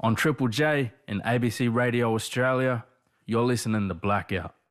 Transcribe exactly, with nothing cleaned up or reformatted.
On Triple J and A B C Radio Australia, you're listening to Blackout.